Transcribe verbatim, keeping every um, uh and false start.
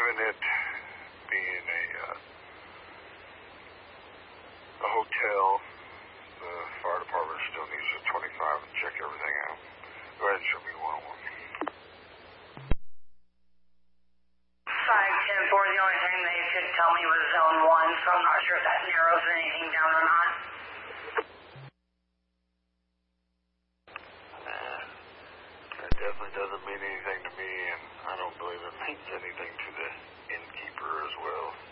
given it being a, uh, a hotel, the fire department still needs a twenty-five and check everything out. Go ahead and show me one oh one. five ten four, the only thing they could tell me was zone one, so I'm not sure if that narrows anything down or not. Nah, that definitely doesn't mean anything to me, and I don't believe it means anything to the innkeeper as well.